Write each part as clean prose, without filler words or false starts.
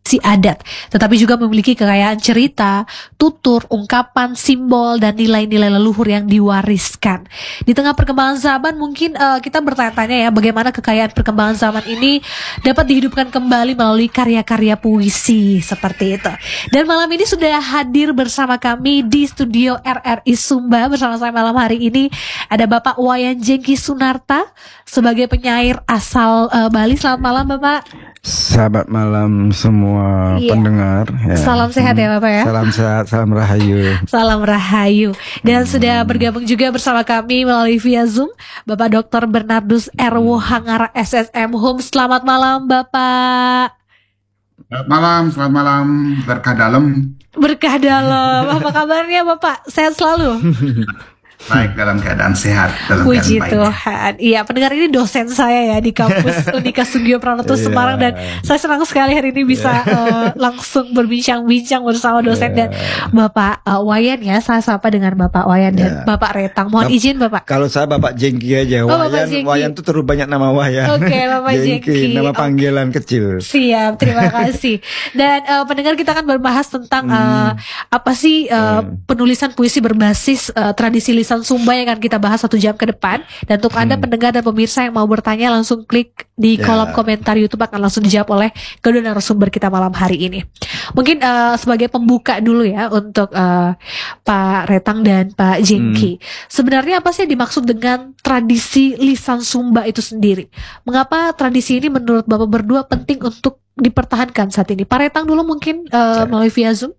adat, tetapi juga memiliki kekayaan cerita, tutur, ungkapan, simbol, dan nilai-nilai leluhur yang diwariskan. Di tengah perkembangan zaman, mungkin kita bertanya-tanya ya, bagaimana kekayaan perkembangan zaman ini dapat dihidupkan kembali melalui karya-karya puisi seperti itu. Dan malam ini sudah hadir bersama kami di studio RRI Sumba. Bersama saya malam hari ini ada Bapak Wayan Jengki Sunarta sebagai penyair asal Bali. Selamat malam Bapak. Selamat malam semua pendengar ya. Salam sehat ya Bapak ya. Salam sehat, salam rahayu. Salam rahayu. Dan sudah bergabung juga bersama kami melalui via Zoom Bapak Dr. Bernardus Erwo Hangara SSM Hum. Selamat malam Bapak. Selamat malam, berkah dalam. Berkah dalam. Apa kabarnya Bapak? Sehat selalu? Baik, dalam keadaan sehat, dalam Puji keadaan baik. Tuhan. Iya, pendengar ini dosen saya ya di kampus Unika Sugio Pranoto Semarang, dan saya senang sekali hari ini bisa langsung berbincang-bincang bersama dosen dan Bapak Wayan ya. Saya sapa dengan Bapak Wayan dan Bapak Retang. Mohon izin Bapak. Kalau saya Bapak Jengki aja. Wayan tuh terlalu banyak nama Wayan. Oke, Bapak Jengki. Nama panggilan kecil. Siap, terima kasih. Dan pendengar, kita akan berbahas tentang apa sih penulisan puisi berbasis tradisi lisan Sumba yang akan kita bahas 1 jam ke depan. Dan untuk Anda pendengar dan pemirsa yang mau bertanya, langsung klik di kolom komentar YouTube, akan langsung dijawab oleh kedua narasumber kita malam hari ini. Mungkin sebagai pembuka dulu ya untuk Pak Retang dan Pak Jengki. Sebenarnya apa sih yang dimaksud dengan tradisi lisan Sumba itu sendiri? Mengapa tradisi ini menurut Bapak berdua penting untuk dipertahankan saat ini? Pak Retang dulu mungkin melalui via Zoom.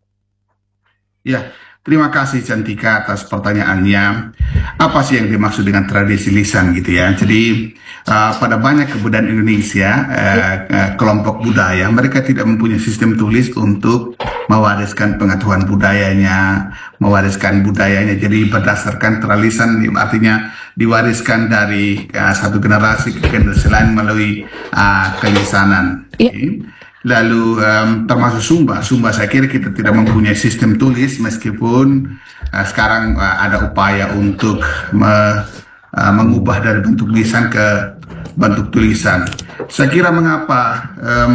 Ya, terima kasih Cantika atas pertanyaannya. Apa sih yang dimaksud dengan tradisi lisan gitu ya? Jadi pada banyak kebudayaan Indonesia, kelompok budaya, mereka tidak mempunyai sistem tulis untuk mewariskan pengetahuan budayanya, mewariskan budayanya. Jadi berdasarkan tradisan, artinya diwariskan dari satu generasi ke generasi lain melalui kelisanan. Lalu termasuk Sumba saya kira kita tidak mempunyai sistem tulis, meskipun sekarang ada upaya untuk mengubah dari bentuk lisan ke bentuk tulisan. Saya kira mengapa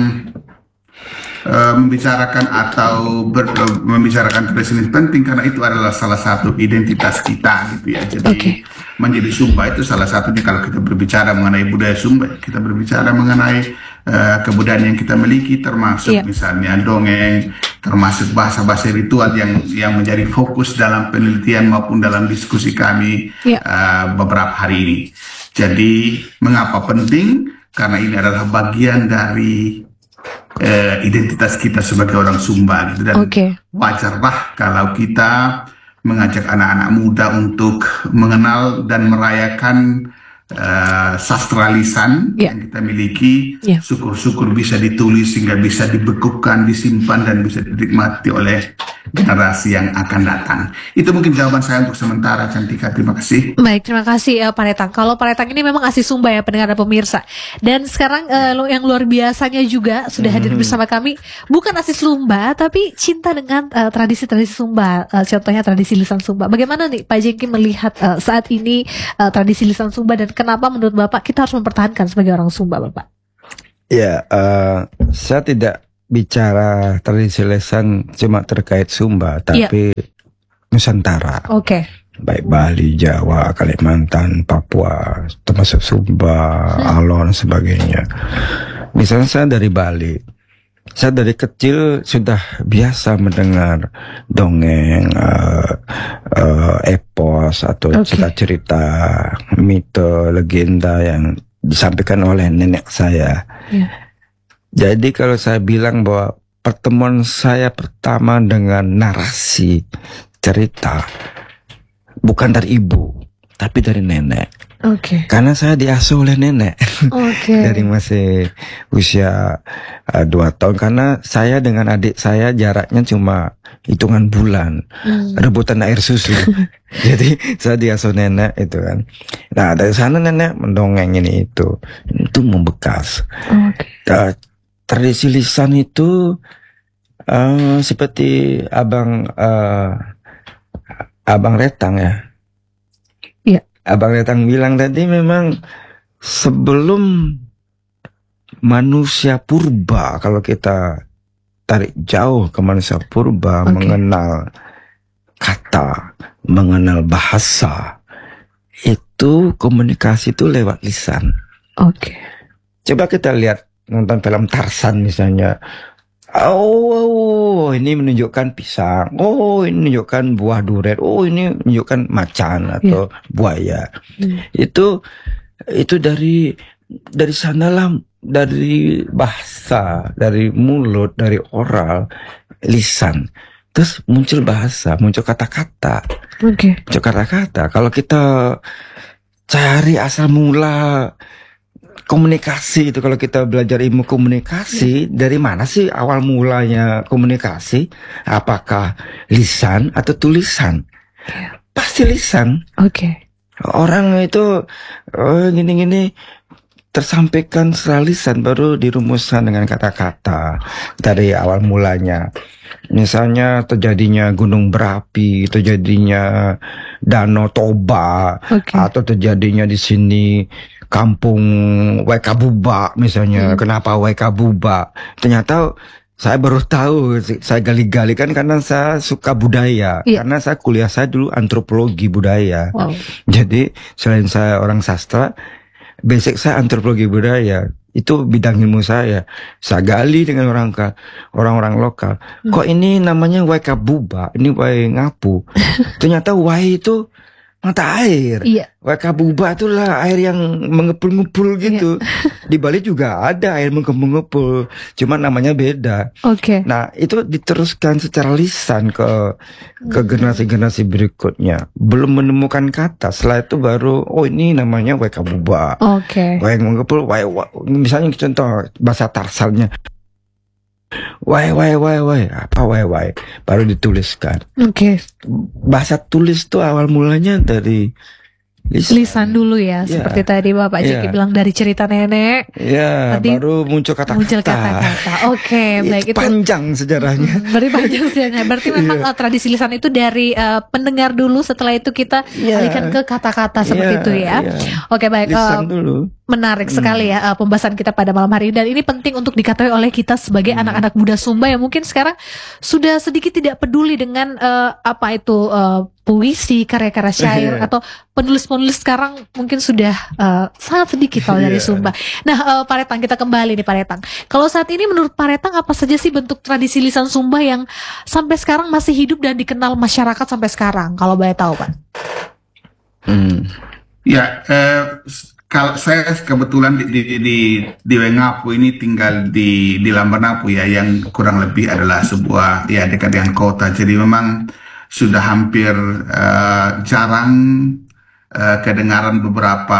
membicarakan atau membicarakan tradisi ini penting, karena itu adalah salah satu identitas kita gitu ya. Jadi menjadi Sumba itu salah satunya. Kalau kita berbicara mengenai budaya Sumba, kita berbicara mengenai kebudayaan yang kita miliki, termasuk misalnya dongeng, termasuk bahasa-bahasa ritual yang menjadi fokus dalam penelitian maupun dalam diskusi kami beberapa hari ini. Jadi mengapa penting? Karena ini adalah bagian dari identitas kita sebagai orang Sumba gitu. Dan wajarlah kalau kita mengajak anak-anak muda untuk mengenal dan merayakan sastra lisan yang kita miliki. Syukur-syukur bisa ditulis sehingga bisa dibekukan, disimpan, dan bisa dinikmati oleh generasi yang akan datang. Itu mungkin jawaban saya untuk sementara, Cantika. Terima kasih. Baik, terima kasih Pak Retang. Kalau Pak Retang ini memang asli Sumba ya, pendengar dan pemirsa. Dan sekarang yang luar biasanya juga sudah hadir bersama kami, bukan asli Sumba tapi cinta dengan tradisi-tradisi Sumba. Contohnya tradisi lisan Sumba. Bagaimana nih Pak Jengki melihat saat ini tradisi lisan Sumba, dan kenapa menurut Bapak kita harus mempertahankan sebagai orang Sumba, Bapak? Ya, saya tidak bicara tradisi lisan cuma terkait Sumba, tapi Nusantara. Baik Bali, Jawa, Kalimantan, Papua, termasuk Sumba, Alon, sebagainya. Misalnya saya dari Bali. Saya dari kecil sudah biasa mendengar dongeng, epos atau cerita-cerita, mito, legenda yang disampaikan oleh nenek saya. Jadi kalau saya bilang bahwa pertemuan saya pertama dengan narasi cerita bukan dari ibu, tapi dari nenek. Karena saya diasuh oleh nenek dari masih usia 2 tahun. Karena saya dengan adik saya jaraknya cuma hitungan bulan, rebutan air susu. Jadi saya diasuh nenek itu kan. Nah dari sana nenek mendongeng ini itu membekas. Tradisi lisan itu seperti abang Retang ya. Abang Retang bilang tadi, memang sebelum manusia purba, kalau kita tarik jauh ke manusia purba, mengenal kata, mengenal bahasa, itu komunikasi itu lewat lisan. Coba kita lihat nonton film Tarzan misalnya. Oh, ini menunjukkan pisang. Oh, ini menunjukkan buah durian. Oh, ini menunjukkan macan atau buaya. Itu dari sanalah, dari bahasa, dari mulut, dari oral, lisan. Terus muncul bahasa, muncul kata-kata. Muncul kata-kata. Kalau kita cari asal mula komunikasi itu, kalau kita belajar ilmu komunikasi, dari mana sih awal mulanya komunikasi? Apakah lisan atau tulisan? Pasti lisan. Orang itu gini-gini tersampaikan secara lisan, baru dirumuskan dengan kata-kata dari awal mulanya. Misalnya terjadinya gunung berapi, terjadinya Danau Toba, atau terjadinya di sini kampung Waikabuba misalnya. Kenapa Waikabuba? Ternyata saya baru tahu, saya gali-gali kan karena saya suka budaya. Karena saya kuliah saya dulu antropologi budaya. Jadi selain saya orang sastra, basic saya antropologi budaya. Itu bidang ilmu saya. Saya gali dengan orang-orang lokal. Kok ini namanya Waikabuba, ini Waingapu. Ternyata Wai itu mata air. Waikabuba itulah air yang mengepul-ngepul gitu. Di Bali juga ada air mengepul-ngepul, cuma namanya beda. Nah, itu diteruskan secara lisan ke generasi-generasi berikutnya. Belum menemukan kata, setelah itu baru ini namanya Waikabuba. Wai mengepul, misalnya contoh bahasa Tarsannya. Wai, apa wai, baru dituliskan. Bahasa tulis tuh awal mulanya dari lisan dulu ya, seperti tadi Bapak Jeki bilang, dari cerita nenek. Baru muncul kata-kata. Baik, itu panjang sejarahnya. Berarti memang tradisi lisan itu dari pendengar dulu, setelah itu kita alihkan ke kata-kata seperti itu ya. Baik. Lisan dulu. Menarik sekali ya pembahasan kita pada malam hari ini, dan ini penting untuk diketahui oleh kita sebagai anak-anak muda Sumba yang mungkin sekarang sudah sedikit tidak peduli dengan puisi, karya-karya syair atau penulis-penulis sekarang mungkin sudah sangat sedikit kalau dari Sumba. Nah, Pak Retang, kita kembali nih Pak Retang. Kalau saat ini menurut Pak Retang apa saja sih bentuk tradisi lisan Sumba yang sampai sekarang masih hidup dan dikenal masyarakat sampai sekarang? Kalau boleh tahu, Pak. Kalau saya kebetulan di Waingapu ini tinggal di Lambernapu ya, yang kurang lebih adalah sebuah dekat dengan kota. Jadi memang sudah hampir jarang kedengaran beberapa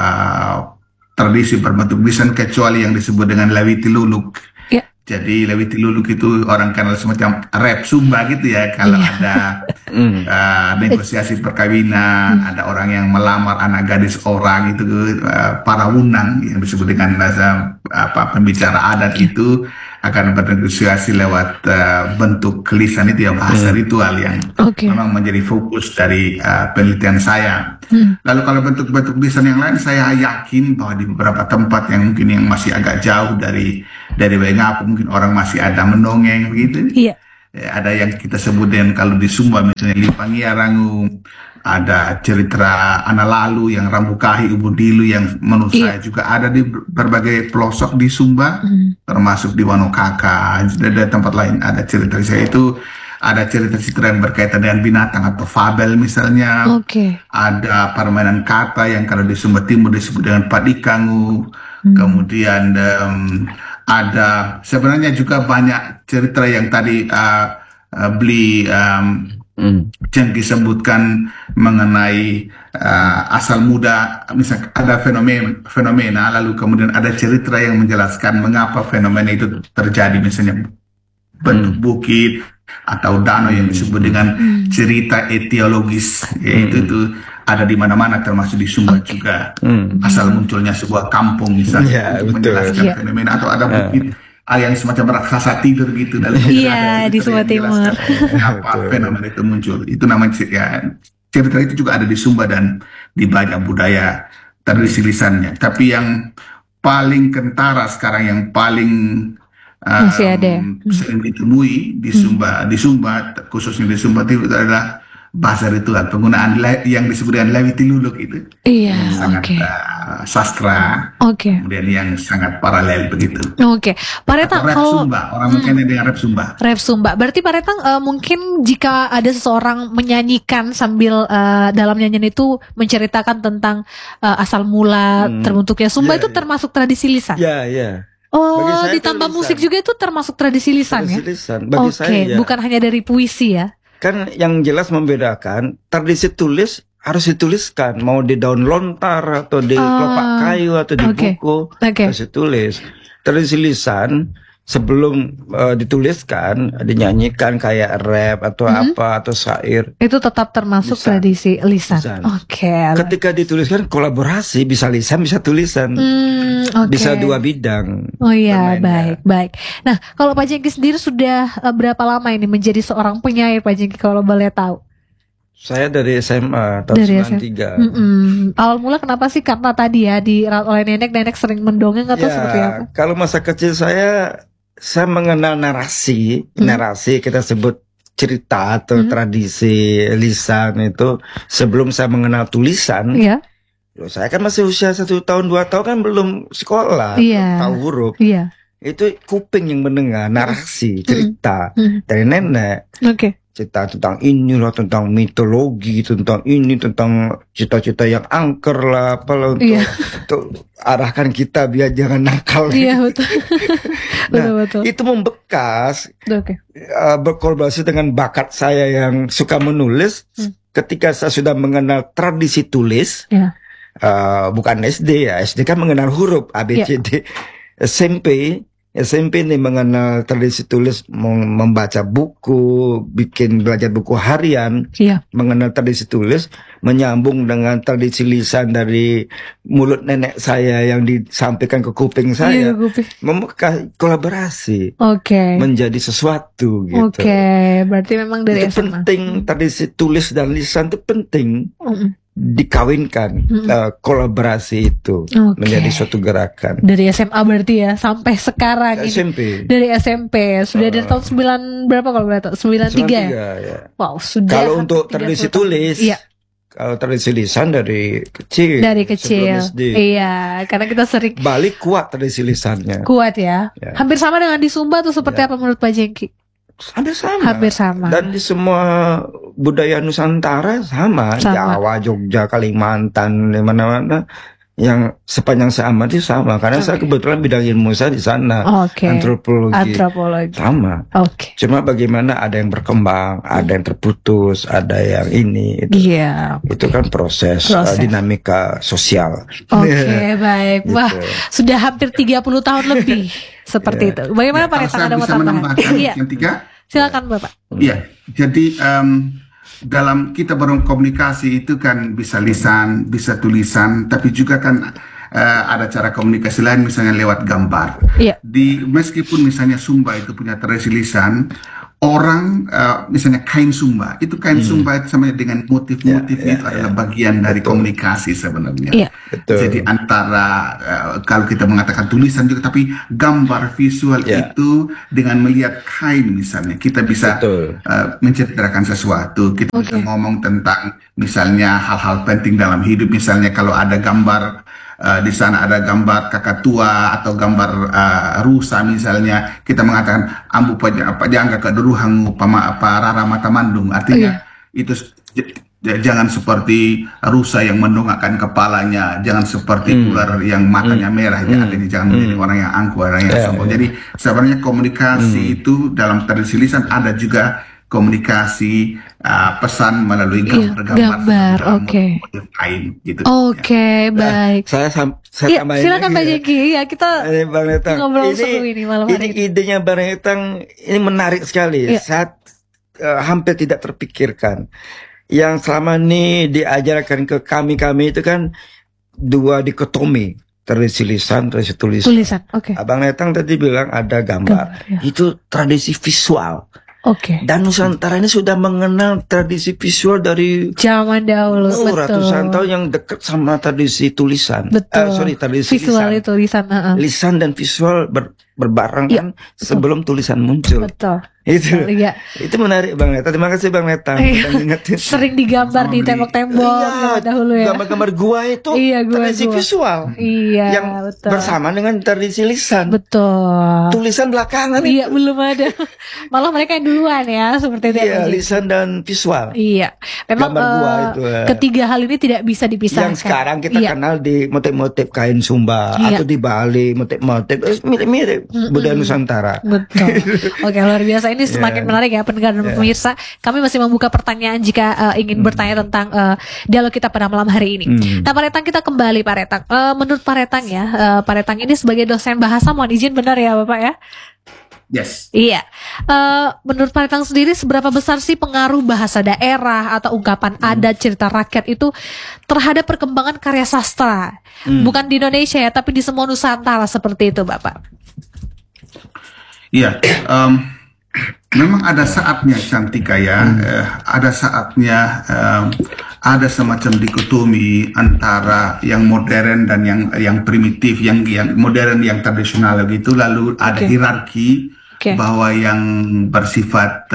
tradisi berbentuk lisan, kecuali yang disebut dengan Lewiti Luluk. Jadi Lewiti Luluk itu orang kenal semacam rap Sumba gitu ya. Kalau ada negosiasi perkawinan, ada orang yang melamar anak gadis orang itu, para wunang yang disebut dengan pembicara adat itu akan bernegosiasi lewat bentuk lisan itu ya, bahasa ritual yang memang menjadi fokus dari penelitian saya. Lalu kalau bentuk-bentuk lisan yang lain, saya yakin bahwa di beberapa tempat yang mungkin yang masih agak jauh dari Waingapu, mungkin orang masih ada mendongeng begitu. Ada yang kita sebut dengan, kalau di Sumba misalnya Lipangia Rangung, ada cerita Ana Lalu yang Rambukahi Ubudilu yang menurut saya juga ada di berbagai pelosok di Sumba, termasuk di Wanokaka, ada tempat lain ada cerita. Saya itu ada cerita-cerita yang berkaitan dengan binatang atau fabel misalnya. Ada permainan kata yang kalau di Sumba Timur disebut dengan padikangu. Kemudian ada sebenarnya juga banyak cerita yang tadi Beli Jengki sebutkan mengenai asal muda, misalnya ada fenomena, lalu kemudian ada cerita yang menjelaskan mengapa fenomena itu terjadi, misalnya bentuk bukit atau danau yang disebut dengan cerita etiologis, yaitu itu ada di mana-mana, termasuk di Sumba juga. Asal munculnya sebuah kampung misalnya untuk menjelaskan fenomena, atau ada bukit yang semacam raksasa tidur gitu dalam di Sumba Timur. Apa fenomena itu muncul? Itu namanya cerita itu juga ada di Sumba dan di banyak budaya tradisi lisannya. Tapi yang paling kentara sekarang, yang paling Masih ada ya? sering ditemui di Sumba, khususnya di Sumba itu adalah bahasa ritual, penggunaan yang disebut dengan lewiti luluk itu. Iya, Sangat sastra, kemudian yang sangat paralel begitu. Pak Retang, rap Sumba, orang mengenai dengan rap Sumba. Rap Sumba, berarti Pak Retang mungkin jika ada seseorang menyanyikan sambil dalam nyanyian itu menceritakan tentang asal mula terbentuknya Sumba itu termasuk tradisi lisan? Iya. Oh, ditambah musik juga itu termasuk tradisi lisan ya? Bagi saya, bukan hanya dari puisi ya? Kan yang jelas membedakan tradisi tulis harus dituliskan, mau di daun lontar atau di kelopak kayu atau di buku harus ditulis. Tradisi lisan sebelum dituliskan dinyanyikan kayak rap atau apa atau syair itu tetap termasuk tradisi lisan. Ketika dituliskan kolaborasi, bisa lisan bisa tulisan, bisa dua bidang. Baik. Nah, kalau Pak Jengki sendiri sudah berapa lama ini menjadi seorang penyair, Pak Jengki, kalau boleh tahu? Saya dari SMA tahun 93. Awal mula kenapa sih? Karena tadi ya dirawat oleh nenek sering mendongeng atau seperti apa? Kalau masa kecil saya mengenal narasi kita sebut cerita atau tradisi lisan itu sebelum saya mengenal tulisan. Saya kan masih usia 1 tahun 2 tahun, kan belum sekolah, tahu huruf. Itu kuping yang mendengar narasi cerita dari nenek. Cerita tentang inilah, tentang mitologi, tentang ini, tentang cita-cita yang angker lah, apalah untuk arahkan kita biar jangan nakal. Betul. betul. Itu membekas. Berkolaborasi dengan bakat saya yang suka menulis. Ketika saya sudah mengenal tradisi tulis, bukan SD ya, SD kan mengenal huruf A B C D. SMP ini mengenal tradisi tulis, membaca buku, belajar buku harian, mengenal tradisi tulis, menyambung dengan tradisi lisan dari mulut nenek saya yang disampaikan ke kuping saya, membekas kolaborasi, menjadi sesuatu gitu. Berarti memang dari itu SMA. Penting, tradisi tulis dan lisan itu penting. Dikawinkan kolaborasi itu menjadi suatu gerakan dari SMA berarti ya sampai sekarang SMP. Dari SMP sudah dari tahun 9 berapa kalau berarti 93 ya? Wow, sudah. Kalau untuk tradisi tulis, kalau tradisi lisan dari kecil. Iya, karena kita sering Bali kuat tradisi lisannya. Kuat ya. Hampir sama dengan di Sumba tuh seperti apa menurut Pak Jengki? Hampir sama. Dan di semua budaya Nusantara sama. Jawa, Jogja, Kalimantan, di mana-mana yang sepanjang saya amati sama. Karena saya kebetulan bidang ilmu saya di sana, antropologi. Sama. Cuma bagaimana ada yang berkembang, ada yang terputus, ada yang ini. Itu kan proses. Dinamika sosial. Baik. Wah, sudah hampir 30 tahun lebih. Seperti itu. Bagaimana Pak Retang, ada mau tambahan? Yang tiga, silakan Bapak. Jadi dalam kita berkomunikasi itu kan bisa lisan, bisa tulisan, tapi juga kan ada cara komunikasi lain, misalnya lewat gambar. Meskipun misalnya Sumba itu punya tradisi lisan, orang misalnya kain Sumba itu Sumba sama dengan motif-motif itu adalah bagian dari komunikasi sebenarnya. Jadi antara kalau kita mengatakan tulisan juga, tapi gambar visual itu dengan melihat kain misalnya kita bisa menceritakan sesuatu. Kita bisa ngomong tentang misalnya hal-hal penting dalam hidup, misalnya kalau ada gambar di sana ada gambar kakak tua atau gambar rusa misalnya, kita mengatakan ambu pajangga keduruhangu parara mata mandung, artinya itu jangan seperti rusa yang mendongakkan kepalanya, jangan seperti ular yang matanya merah, artinya jangan menjadi orang yang angkuh, orang yang sombong. Jadi sebenarnya komunikasi itu dalam tradisi lisan ada juga komunikasi pesan melalui gambar lain gitu. Baik. Saya tambahin silakan Pak Jengki. Kita Bang Retang, ngobrol seru ini malam hari ini. Idenya Bang Retang ini menarik sekali. Saat hampir tidak terpikirkan. Yang selama ini diajarkan ke kami itu kan dua dikotomi, tradisi lisan, tradisi tulisan. Abang Retang tadi bilang ada gambar. Itu tradisi visual. Dan Nusantara ini sudah mengenal tradisi visual dari zaman dahulu, ratusan tahun, yang dekat sama tradisi tulisan. Tradisi visual lisan. Lisan dan visual berbareng kan sebelum tulisan muncul. Betul. Itu Iya. itu menarik Bang Neta. Terima kasih Bang Neta. Ingetin. Sering digambar di tembok-tembok zaman dahulu ya. Gambar-gambar gua itu tradisi visual. Iya, yang betul. bersama dengan tradisi lisan. Betul. Tulisan belakangan Iya, itu. belum ada. Malah mereka yang duluan ya, seperti itu. Iya, lisan dan visual. Iya. Memang Gambar gua itu, ketiga hal ini tidak bisa dipisahkan. Yang sekarang kita kenal di motif-motif kain Sumba atau di Bali, motif-motif mirip-mirip budaya Nusantara. Betul. Oke, luar biasa. Ini semakin menarik ya pendengar dan pemirsa. Kami masih membuka pertanyaan jika ingin bertanya tentang dialog kita pada malam hari ini. Nah, Pak Retang, kita kembali Pak Retang. Menurut Pak Retang ya, Pak Retang ini sebagai dosen bahasa, mohon izin benar ya Bapak ya? Yes. Iya. Menurut Pak Retang sendiri, seberapa besar sih pengaruh bahasa daerah atau ungkapan adat, cerita rakyat itu terhadap perkembangan karya sastra? Bukan di Indonesia ya, tapi di semua Nusantara seperti itu Bapak. Iya. Memang ada saatnya Cantika ya, ada saatnya ada semacam dikotomi antara yang modern dan yang primitif, yang modern yang tradisional gitu. Lalu ada hierarki bahwa yang bersifat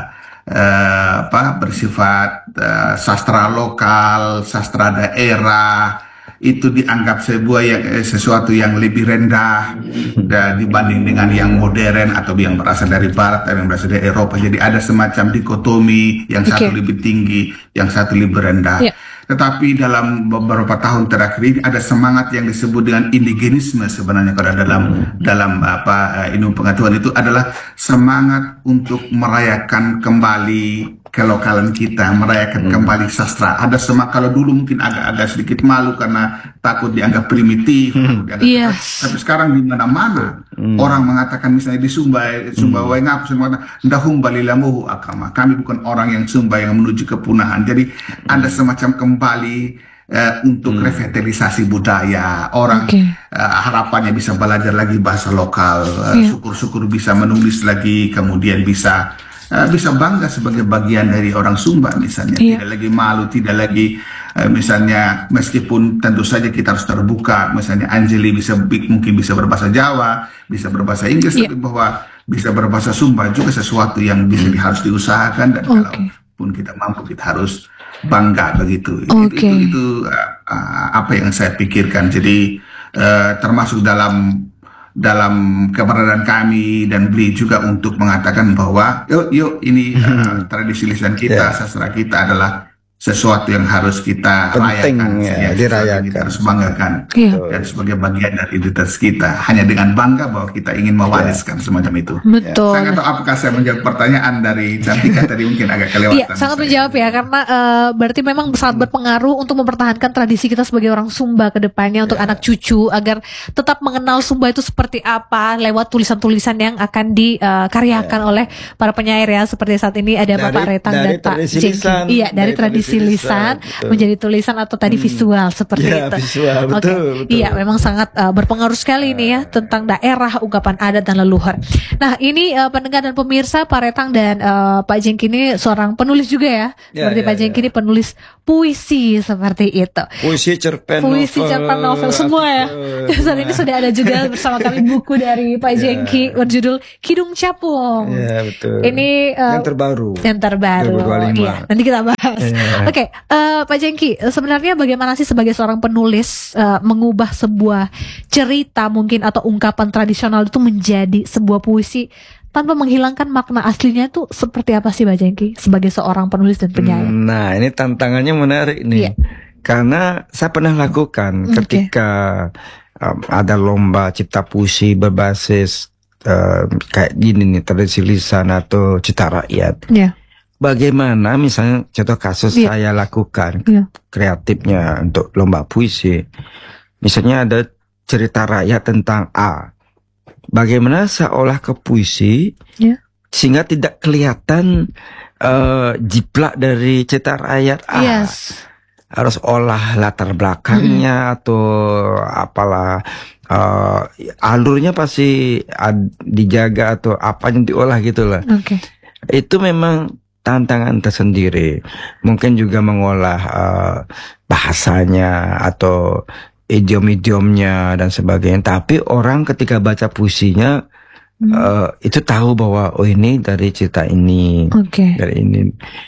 sastra lokal, sastra daerah itu dianggap sesuatu yang lebih rendah dibanding dengan yang modern atau yang berasal dari Barat atau yang berasal dari Eropa. Jadi ada semacam dikotomi, yang satu lebih tinggi, yang satu lebih rendah. Tetapi dalam beberapa tahun terakhir ini ada semangat yang disebut dengan indigenisme sebenarnya. Kalau dalam ilmu pengetahuan itu adalah semangat untuk merayakan kembali kelokalan kita, merayakan kembali sastra. Ada kalau dulu mungkin agak sedikit malu karena takut dianggap primitif, tapi sekarang di mana-mana orang mengatakan, misalnya di Sumba Wengap ndahum balilamuhu akama. Kami bukan orang yang Sumba yang menuju kepunahan. Jadi ada semacam kembali untuk revitalisasi budaya. Orang harapannya bisa belajar lagi bahasa lokal, syukur-syukur bisa menulis lagi, kemudian bisa bangga sebagai bagian dari orang Sumba misalnya. Tidak lagi malu, tidak lagi misalnya, meskipun tentu saja kita harus terbuka, misalnya Anjeli mungkin bisa berbahasa Jawa, bisa berbahasa Inggris, tapi bahwa bisa berbahasa Sumba juga sesuatu yang harus diusahakan, dan kalaupun kita mampu, kita harus bangga begitu. Itu apa yang saya pikirkan. Jadi termasuk dalam keberadaan kami dan beliau juga untuk mengatakan bahwa yuk ini tradisi lisan kita, sastra kita adalah sesuatu yang harus kita rayakan, dirayakan, kita harus banggakan, dan sebagai bagian dari identitas kita. Hanya dengan bangga bahwa kita ingin mewariskan semacam itu. Betul. Saya nggak tahu apakah saya menjawab pertanyaan dari Cantika tadi, mungkin agak kelewatan. Iya, sangat menjawab ya, karena berarti memang sangat berpengaruh untuk mempertahankan tradisi kita sebagai orang Sumba ke depannya, untuk anak cucu agar tetap mengenal Sumba itu seperti apa lewat tulisan-tulisan yang akan dikaryakan oleh para penyair ya, seperti saat ini ada Bapak Retang dan Pak Jengki. Iya, dari tradisi lisan menjadi tulisan atau tadi visual seperti itu. Visual, betul. Iya, memang sangat berpengaruh sekali ini ya tentang daerah, ungkapan adat dan leluhur. Nah, ini pendengar dan pemirsa, Pak Retang dan Pak Jengki ini seorang penulis juga ya. Seperti Pak Jengki ini penulis puisi seperti itu. Puisi, cerpen novel semua ya. Saat ini sudah ada juga bersama kami buku dari Pak Jengki berjudul Kidung Capung. Iya, betul. Ini yang terbaru. Iya, nanti kita bahas. Oke, Pak Jengki, sebenarnya bagaimana sih sebagai seorang penulis mengubah sebuah cerita mungkin atau ungkapan tradisional itu menjadi sebuah puisi tanpa menghilangkan makna aslinya, itu seperti apa sih Pak Jengki sebagai seorang penulis dan penyair? Nah, ini tantangannya menarik nih. Karena saya pernah lakukan ketika ada lomba cipta puisi berbasis kayak gini nih, tradisi lisan atau cita rakyat. Bagaimana misalnya contoh kasus saya lakukan kreatifnya untuk lomba puisi, misalnya ada cerita rakyat tentang A, bagaimana saya olah ke puisi sehingga tidak kelihatan jiplak dari cerita rakyat A. Harus olah latar belakangnya atau apalah, alurnya pasti dijaga atau apanya diolah gitulah. Itu memang tantangan tersendiri. Mungkin juga mengolah bahasanya atau idiom-idiomnya dan sebagainya. Tapi orang ketika baca puisinya itu tahu bahwa oh ini dari cerita ini, dari ini.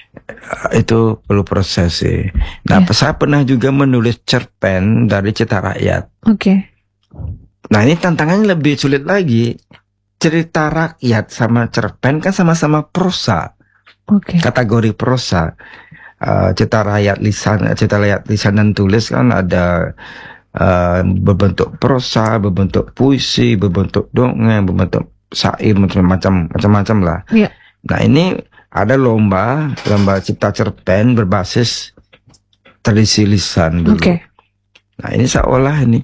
Itu perlu proses sih. Nah, saya pernah juga menulis cerpen dari cerita rakyat. Nah, ini tantangannya lebih sulit lagi. Cerita rakyat sama cerpen kan sama-sama prosa. Kategori prosa. Cerita rakyat lisan dan tulis kan ada berbentuk prosa, berbentuk puisi, berbentuk dongeng, berbentuk syair, macam-macam lah. Nah, ini ada lomba cipta cerpen berbasis tradisi lisan dulu. Nah, ini seolah ini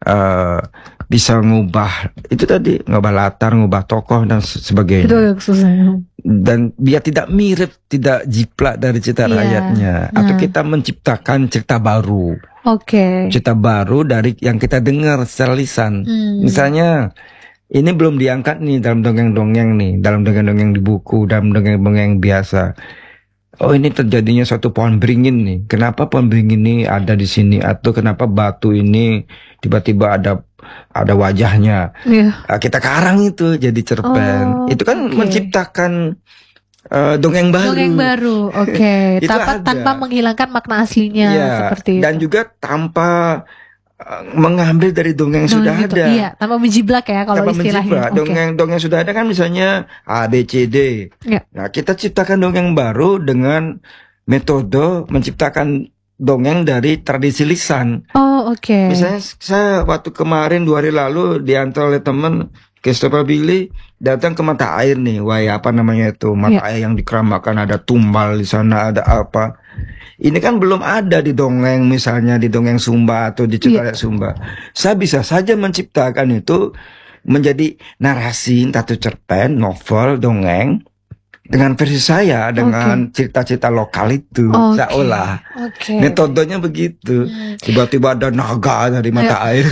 bisa ngubah itu tadi, ngubah latar, ngubah tokoh dan sebagainya. Itu susah. Dan biar tidak mirip, tidak jiplak dari cerita rakyatnya, atau kita menciptakan cerita baru. Cerita baru dari yang kita dengar secara lisan. Misalnya ini belum diangkat nih dalam dongeng-dongeng nih, dalam dongeng-dongeng di buku, dalam dongeng-dongeng biasa. Oh, ini terjadinya suatu pohon beringin nih. Kenapa pohon beringin ini ada di sini? Atau kenapa batu ini tiba-tiba ada wajahnya? Kita karang itu jadi cerpen. Itu kan menciptakan dongeng baru. Dongeng baru, tanpa menghilangkan makna aslinya seperti itu. Dan juga tanpa mengambil dari dongeng yang sudah ada. Iya, tanpa menjiplak ya kalau istilahnya. Dongeng sudah ada kan misalnya A, B, C, D. Nah, kita ciptakan dongeng baru dengan metode menciptakan dongeng dari tradisi lisan. Misalnya saya waktu kemarin 2 hari lalu diantar oleh teman Christopher Billy datang ke mata air nih, apa namanya itu, mata air yang dikeramakan, ada tumbal di sana, ada apa. Ini kan belum ada di dongeng, misalnya di dongeng Sumba atau di cerita Sumba. Saya bisa saja menciptakan itu menjadi narasi, atau cerpen, novel, dongeng dengan versi saya, dengan cerita-cerita lokal itu, seolah. Metodenya begitu. Tiba-tiba ada naga dari mata air.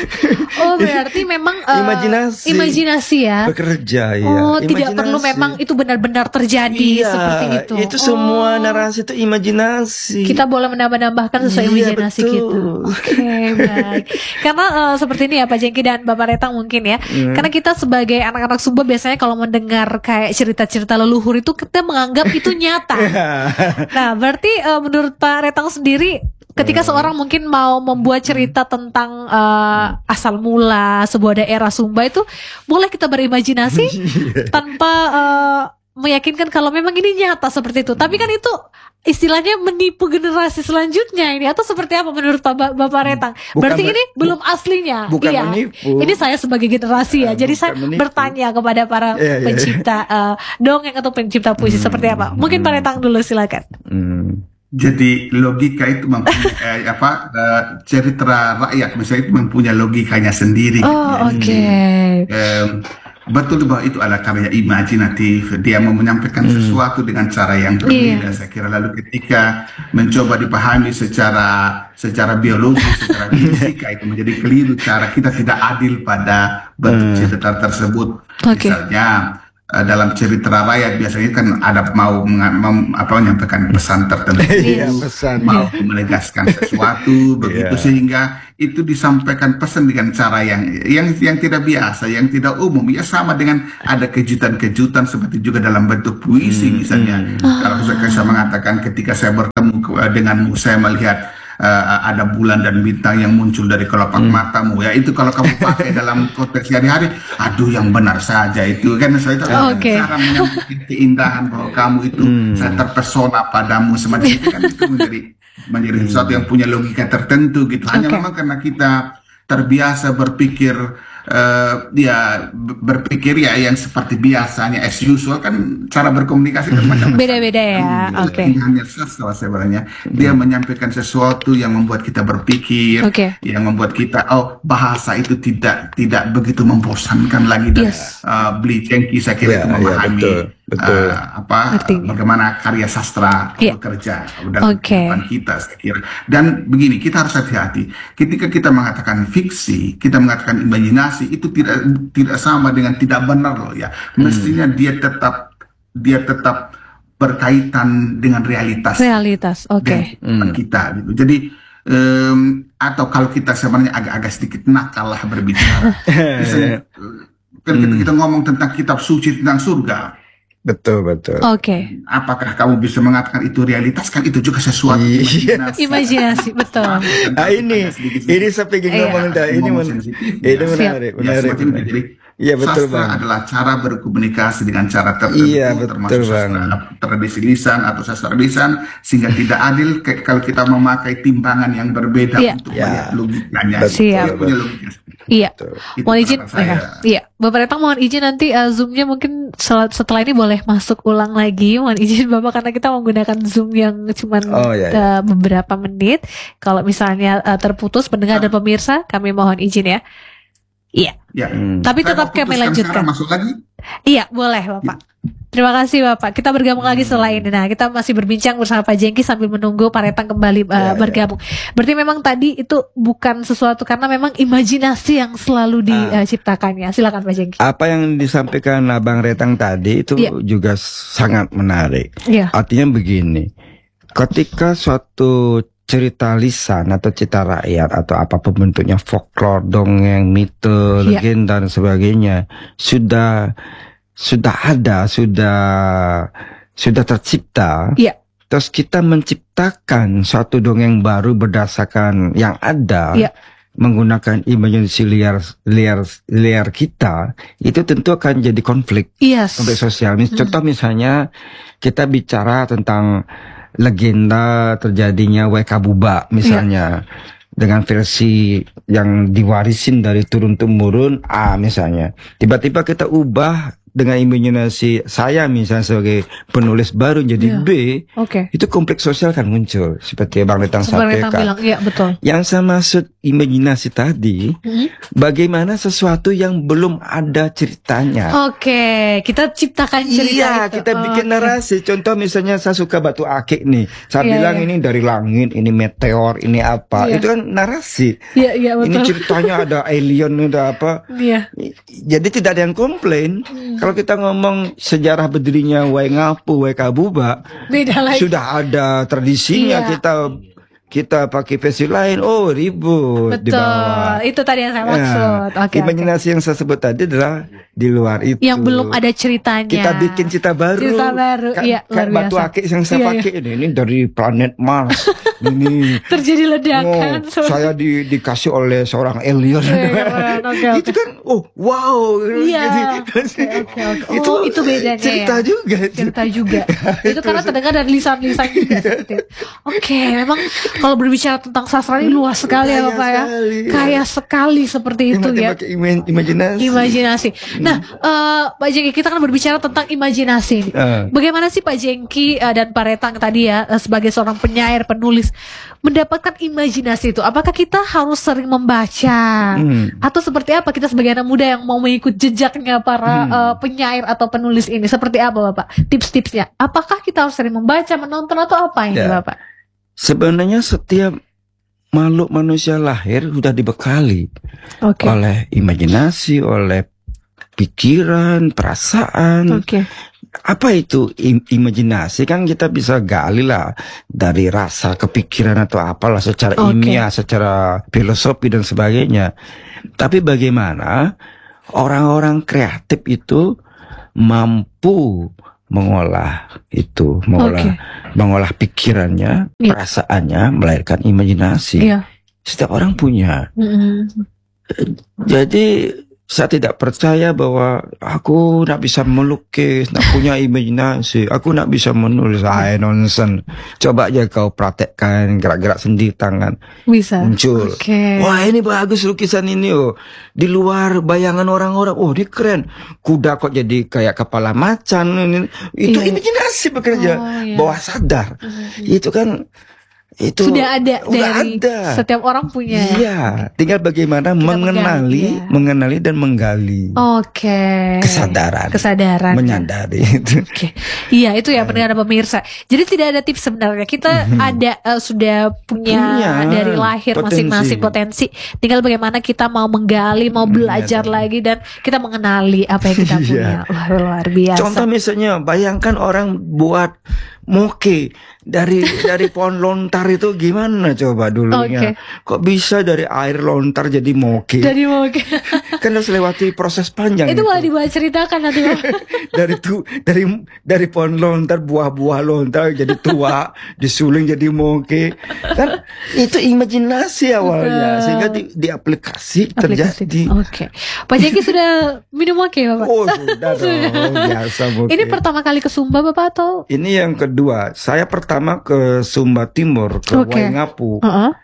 Berarti memang imajinasi ya. Bekerja ya. Tidak perlu memang itu benar-benar terjadi seperti itu. Itu semua narasi itu imajinasi. Kita boleh menambah-nambahkan sesuai imajinasi kita. Baik. Karena seperti ini ya Pak Jengki dan Bapak Retang mungkin ya. Karena kita sebagai anak-anak Sumba biasanya kalau mendengar kayak cerita-cerita leluhur itu kita menganggap itu nyata. Nah, berarti menurut Pak Retang sendiri ketika seorang mungkin mau membuat cerita tentang asal mula sebuah daerah Sumba itu boleh kita berimajinasi tanpa meyakinkan kalau memang ini nyata seperti itu. Tapi kan itu istilahnya menipu generasi selanjutnya ini, atau seperti apa menurut Bapak Retang? Berarti ini belum aslinya. Bukan menipu. Ini saya sebagai generasi ya. Jadi saya bertanya kepada para pencipta dongeng atau pencipta puisi seperti apa. Mungkin Pak Retang dulu silakan. Jadi logika itu mempunyai cerita rakyat misalnya itu mempunyai logikanya sendiri. Betul bahwa itu adalah karya imajinatif. Dia mau menyampaikan sesuatu dengan cara yang berbeda. Saya kira lalu ketika mencoba dipahami secara biologis, secara fisika itu menjadi keliru. Cara kita tidak adil pada bentuk cerita tersebut. Misalnya dalam cerita rakyat biasanya kan ada mau menyampaikan pesan tertentu, mau menegaskan sesuatu begitu, sehingga itu disampaikan pesan dengan cara yang tidak biasa, yang tidak umum. Ya sama dengan ada kejutan-kejutan seperti juga dalam bentuk puisi misalnya. Kalau saya mengatakan ketika saya bertemu denganmu, saya melihat ada bulan dan bintang yang muncul dari kelopak matamu, ya itu kalau kamu pakai dalam konteks sehari-hari, aduh yang benar saja itu kan, saya cara menyampaikan keindahan bahwa kamu itu saya terpesona padamu semacam itu kan, itu menjadi sesuatu yang punya logika tertentu gitu. Hanya memang karena kita terbiasa berpikir berpikir yang seperti biasanya as usual, kan cara berkomunikasi kan macam beda-beda ya. Hanya sastra sebenarnya dia menyampaikan sesuatu yang membuat kita berpikir, yang membuat kita bahasa itu tidak begitu membosankan lagi. Dan Beli Jengki saya kira itu memahami bagaimana karya sastra bekerja dalam kehidupan kita, saya kira. Dan begini, kita harus hati-hati ketika kita mengatakan fiksi, kita mengatakan imajinasi, itu tidak sama dengan tidak benar loh ya. Mestinya dia tetap berkaitan dengan realitas kita gitu. Jadi atau kalau kita sebenarnya agak-agak sedikit nakal lah berbicara. Ketika kita ngomong tentang kitab suci tentang surga, Betul. Oke. apakah kamu bisa mengatakan itu realitas? Kan itu juga sesuatu Imajinasi, betul. Ini saya pengen ngomong tadi. Ini menarik. Jadi Iya betul sastra Bang. adalah cara berkomunikasi dengan cara tertentu, Iya betul termasuk Bang. sastra tradisi lisan atau sastra lisan, sehingga tidak adil kalau kita memakai timbangan yang berbeda untuk melihat logikanya. Siap. Punya logika. Iya, Itu mohon izin. pendapat saya. Iya, Bapak Retang mohon izin nanti Zoom-nya mungkin setelah ini boleh masuk ulang lagi. Mohon izin Bapak karena kita menggunakan Zoom yang cuma beberapa menit. Kalau misalnya terputus pendengar dan pemirsa, kami mohon izin ya. Iya. Tapi tetap kami lanjutkan. Masuk lagi? Iya, boleh Bapak. Terima kasih Bapak. Kita bergabung lagi setelah ini. Nah, kita masih berbincang bersama Pak Jengki sambil menunggu Pak Retang kembali bergabung. Berarti memang tadi itu bukan sesuatu karena memang imajinasi yang selalu diciptakannya. Silakan Pak Jengki. Apa yang disampaikan Abang Retang tadi itu juga sangat menarik. Artinya begini, ketika suatu cerita lisan atau cerita rakyat atau apapun bentuknya, folklore, dongeng, mite, legenda dan sebagainya sudah ada, sudah tercipta. Terus kita menciptakan suatu dongeng baru berdasarkan yang ada, menggunakan imajinasi liar kita, itu tentu akan jadi konflik sosial. Contoh misalnya kita bicara tentang legenda terjadinya WK Buba misalnya, dengan versi yang diwarisin dari turun temurun misalnya, tiba-tiba kita ubah dengan imajinasi saya misalnya sebagai penulis baru jadi B, itu konflik sosial kan muncul seperti Bang Retang sampaikan. Betul. Yang saya maksud imajinasi tadi, bagaimana sesuatu yang belum ada ceritanya. Kita ciptakan cerita. Kita bikin narasi. Contoh misalnya saya suka batu akik nih, saya bilang ini dari langit, ini meteor, ini apa, itu kan narasi. Betul. Ini ceritanya ada alien, ada apa. Jadi tidak ada yang komplain. Kalau kita ngomong sejarah berdirinya Waingapu, WK Buba, sudah ada tradisinya, kita pakai versi lain, ribut di bawah. Itu tadi yang saya maksud. Imajinasi yang saya sebut tadi adalah di luar itu. Yang belum ada ceritanya. Kita bikin cerita baru. Kan batu akik yang saya pakai ini dari planet Mars. Ini terjadi ledakan. Saya dikasih oleh seorang alien. Itu kan, wow. Itu bedanya. Cerita juga. Itu karena terdengar dari lisan-lisan juga. Memang kalau berbicara tentang sastra ini luas sekali ya Bapak ya. Kaya sekali seperti itu ya. Imajinasi. Nah, Pak Jengki, kita kan berbicara tentang imajinasi. Bagaimana sih Pak Jengki dan Pak Retang tadi ya sebagai seorang penyair, penulis mendapatkan imajinasi itu? Apakah kita harus sering membaca atau seperti apa kita sebagai anak muda yang mau mengikut jejaknya para penyair atau penulis ini? Seperti apa Bapak? Tips-tipsnya? Apakah kita harus sering membaca, menonton atau apa ini Bapak? Sebenarnya setiap makhluk manusia lahir sudah dibekali oleh imajinasi, oleh pikiran, perasaan. Apa itu imajinasi? Kan kita bisa gali lah dari rasa, kepikiran atau apalah secara ilmiah, secara filosofi dan sebagainya. Tapi bagaimana orang-orang kreatif itu mampu mengolah itu, mengolah pikirannya, perasaannya, melahirkan imajinasi. Setiap orang punya. Jadi saya tidak percaya bahwa aku nak bisa melukis, nak punya imajinasi, aku nak bisa menulis. Nonsense. Coba aja kau praktekkan, gerak-gerak sendiri tangan. Bisa. Muncul. Wah, ini bagus lukisan ini. Di luar bayangan orang-orang. Ini keren. Kuda kok jadi kayak kepala macan. Itu imajinasi bekerja. Bawah sadar. Itu kan sudah ada dari setiap orang punya. Tinggal bagaimana mengenali dan menggali. Kesadaran. Menyadari itu. Itu ya pendengar pemirsa. Jadi tidak ada tips sebenarnya. Kita sudah punya dari lahir masing-masing potensi. Tinggal bagaimana kita mau menggali, mau belajar lagi dan kita mengenali apa yang kita punya. Luar biasa. Contoh misalnya, bayangkan orang buat moke dari pohon lontar itu gimana coba dulunya? Kok bisa dari air lontar jadi moke? Jadi moke. Kan harus lewati proses panjang. Itu malah dibawa ceritakan nanti. dari pohon lontar, buah-buah lontar jadi tua, disuling jadi moke. Kan itu imajinasi awalnya, sehingga diaplikasi terjadi. Pak Jengki sudah minum moke, Bapak? Oh, sudah dong, biasa moke. Ini pertama kali ke Sumba, Bapak, atau? Ini yang kedua. Saya pertama ke Sumba Timur, ke Waingapu.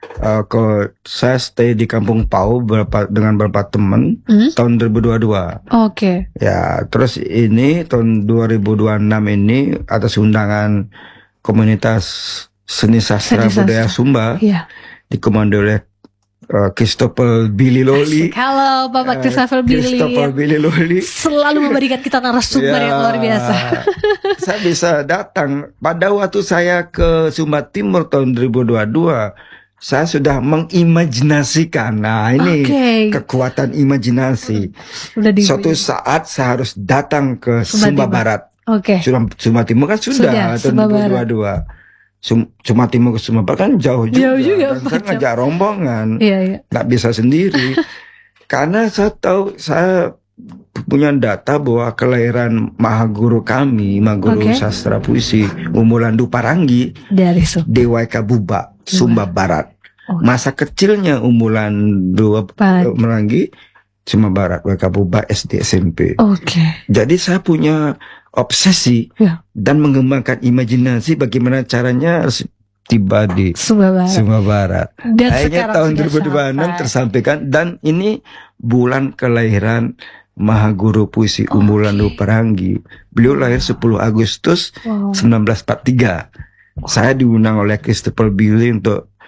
Saya stay di Kampung Pau dengan beberapa teman tahun 2022. Ya, terus ini tahun 2026 ini atas undangan komunitas seni sastra budaya Sumba, dikomando oleh Christopher Billy Loli. Halo Bapak Christopher Billy. Christopher Billy Loli selalu memberikan kita narasumber yang luar biasa. Saya bisa datang. Pada waktu saya ke Sumba Timur tahun 2022, saya sudah mengimajinasikan. Nah, ini kekuatan imajinasi. Suatu saat saya harus datang ke Sumba Barat. Sumba Timur kan sudah tahun 2022. Sumba Timur ke Sumba Barat kan jauh juga. Dan saya ngajak rombongan, nggak bisa sendiri. Karena saya tahu, saya punya data bahwa kelahiran Mahaguru kami, Mahaguru Sastra Puisi Umulandu Paranggi dari Dewai Kabuba, Sumba Barat. Masa kecilnya Umulandu Paranggi, Sumba Barat, Kabuba SD SMP. Jadi saya punya obsesi dan mengembangkan imajinasi bagaimana caranya tiba di Sumba Barat. Dan akhirnya tahun 2026 tersampaikan, dan ini bulan kelahiran Mahaguru Puisi Umulandu Paranggi. Beliau lahir 10 Agustus 1943. Saya diundang oleh Christopher Billy untuk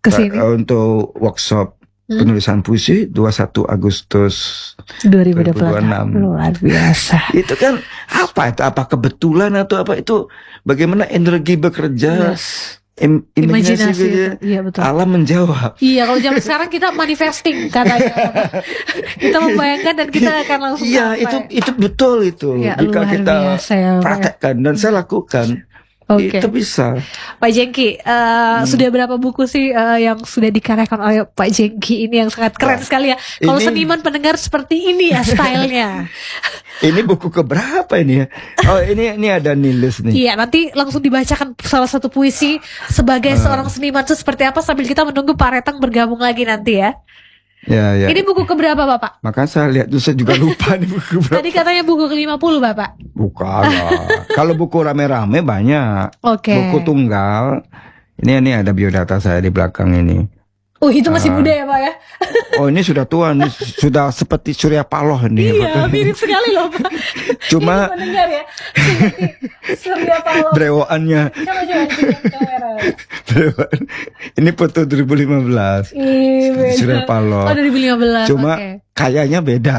workshop penulisan puisi 21 Agustus 2026. Luar biasa. Itu kan apa itu? Apa kebetulan atau apa itu? Bagaimana energi bekerja? Imajinasi. Betul. Alam menjawab. Iya, kalau zaman sekarang kita manifesting katanya. Kita membayangkan dan kita akan langsung itu betul itu. Jika kita praktekkan dan saya lakukan. Itu bisa. Pak Jengki, sudah berapa buku sih yang sudah dikaryakan oleh Pak Jengki ini yang sangat keren sekali ya. Kalau seniman pendengar seperti ini ya stylenya. Ini buku keberapa ini ya? Oh, ini ada nilis nih. Iya, nanti langsung dibacakan salah satu puisi sebagai seorang seniman itu seperti apa sambil kita menunggu Pak Retang bergabung lagi nanti ya. Ya. Ini buku keberapa Bapak? Makanya saya lihat tuh, saya juga lupa nih buku keberapa. Tadi katanya buku ke-50 Bapak. Bukan lah. Kalau buku rame-rame banyak. Buku tunggal. Ini ada biodata saya di belakang ini. Oh, itu masih muda ya Pak ya? Oh, ini sudah tua nih, sudah seperti Surya Paloh nih. Iya, mirip sekali loh Pak. Cuma ini mendengar ya, Surya Paloh. Brewoannya. Coba kamera. Ini foto 2015. Surya Paloh. Oh, 2015. Cuma kayaknya beda.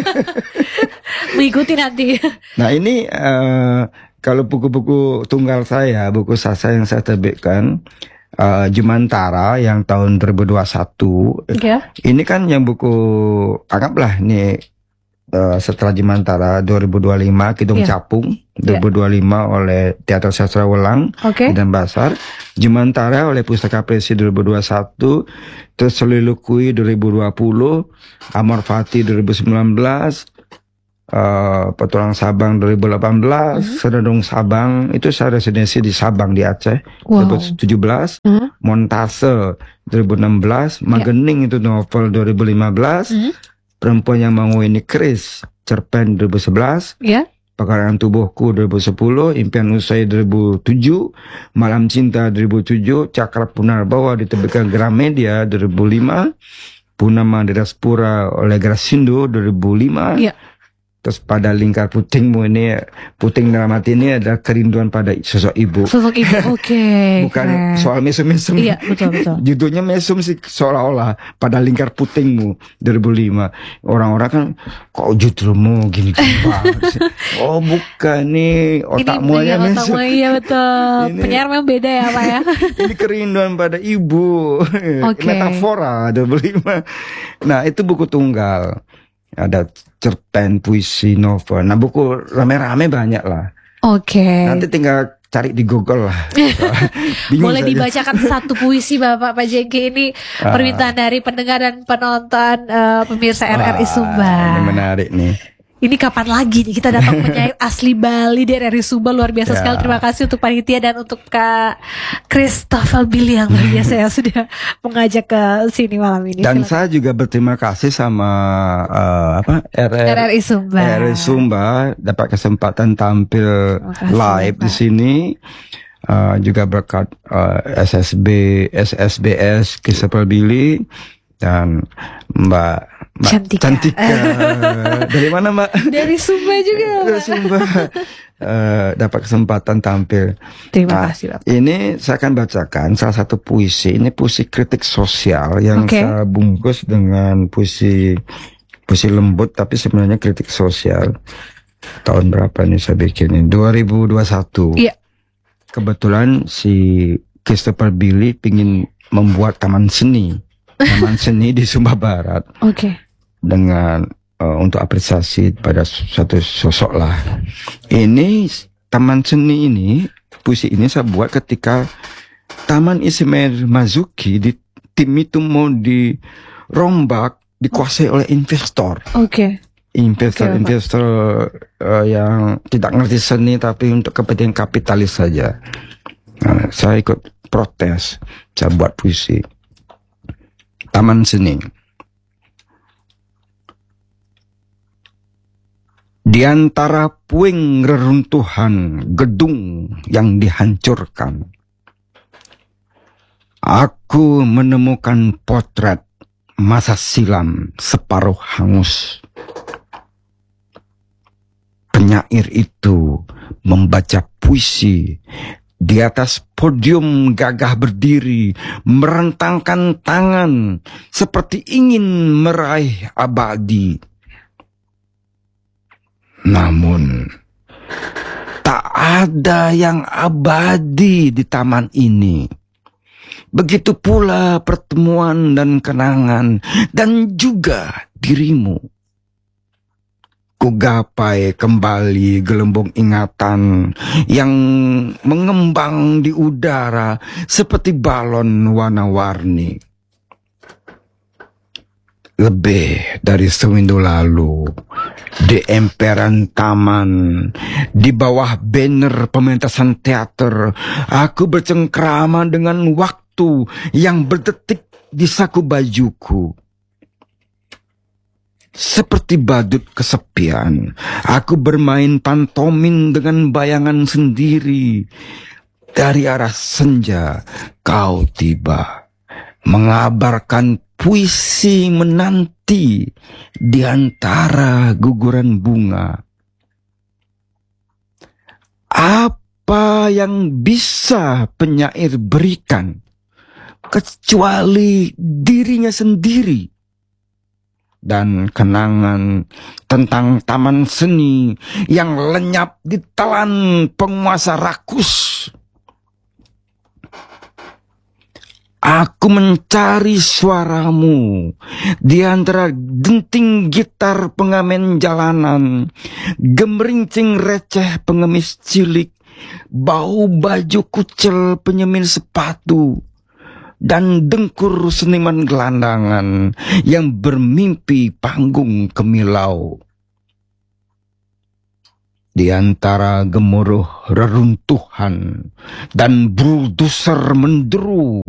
Mengikuti nanti. Nah, ini kalau buku-buku tunggal saya, buku sastra yang saya terbitkan, Jumantara yang tahun 2021. Ini kan yang buku, anggaplah nih setelah Jumantara 2025 Kidung Capung 2025 oleh Teater Sastra Welang dan Basar, Jumantara oleh Pustaka Presi 2021, terus Soliloquy 2020, Amor Fati 2019, Petualang Sabang 2018, Senandung Sabang, itu saya residensi di Sabang di Aceh 2017, Montase 2016, Magening itu novel 2015, Perempuan Yang Mau Ini Keris, Cerpen 2011, Pekarangan Tubuhku 2010, Impian Usai 2007, Malam Cinta 2007, Cakra Punarbawa diterbitkan Gramedia 2005, Purnama Diraspura oleh Grasindo 2005. Terus Pada Lingkar Putingmu ini, puting dalam hati ini adalah kerinduan pada sosok ibu. Sosok ibu, bukan soal mesum-mesum. Iya, betul. Judulnya mesum sih, seolah-olah Pada Lingkar Putingmu 2005. Orang-orang kan, kok judulmu gini-gini banget sih. Oh bukan nih, otakmu aja mesum. Iya betul. Penyiar memang beda ya Pak ya. Ini kerinduan pada ibu. Metafora 2005. Nah, itu buku tunggal. Ada cerpen, puisi, novel. Nah, buku rame-rame banyak lah. Nanti tinggal cari di Google lah. Boleh dibacakan satu puisi Bapak Pak Jengki ini, permintaan dari pendengar dan penonton pemirsa RRI Sumba. Ini menarik nih. Ini kapan lagi nih kita datang penyair asli Bali di RRI Sumba, luar biasa sekali. Terima kasih untuk panitia dan untuk Kak Christopher Billy yang luar biasa yang sudah mengajak ke sini malam ini. Dan saya juga berterima kasih sama RRI Sumba. RRI Sumba dapat kesempatan tampil live di sini. Juga berkat SSBS Christopher Billy dan Mbak Cantika. Dari mana Mbak? Dari Sumba juga. Dari Sumba. Dapat kesempatan tampil. Terima kasih Bapak. Ini saya akan bacakan salah satu puisi. Ini puisi kritik sosial yang saya bungkus dengan puisi lembut tapi sebenarnya kritik sosial. Tahun berapa nih saya bikin ini? 2021. Iya. Kebetulan si Christopher Billy pingin membuat taman seni di Sumba Barat. Dengan untuk apresiasi pada suatu sosok lah. Ini taman seni ini, puisi ini saya buat ketika Taman Ismail Marzuki di tim itu mau dirombak, dikuasai oleh investor. Investor yang tidak ngerti seni tapi untuk kepentingan kapitalis saja. Saya ikut protes, saya buat puisi. Taman seni. Di antara puing reruntuhan gedung yang dihancurkan, aku menemukan potret masa silam separuh hangus. Penyair itu membaca puisi di atas podium gagah berdiri, merentangkan tangan seperti ingin meraih abadi. Namun, tak ada yang abadi di taman ini. Begitu pula pertemuan dan kenangan, dan juga dirimu. Kugapai kembali gelembung ingatan yang mengembang di udara seperti balon warna-warni. Lebih dari seminggu lalu, di emperan taman, di bawah banner pementasan teater, aku bercengkrama dengan waktu yang berdetik di saku bajuku. Seperti badut kesepian, aku bermain pantomin dengan bayangan sendiri. Dari arah senja, kau tiba, mengabarkan puisi menanti di antara guguran bunga. Apa yang bisa penyair berikan kecuali dirinya sendiri? Dan kenangan tentang taman seni yang lenyap ditelan penguasa rakus. Aku mencari suaramu di antara denting gitar pengamen jalanan, gemerincing receh pengemis cilik, bau baju kucel penyemin sepatu, dan dengkur seniman gelandangan yang bermimpi panggung kemilau. Di antara gemuruh reruntuhan dan bulldozer menderu,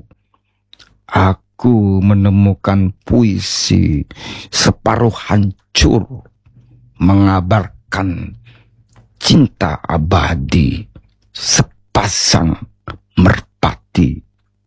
aku menemukan puisi separuh hancur mengabarkan cinta abadi sepasang merpati.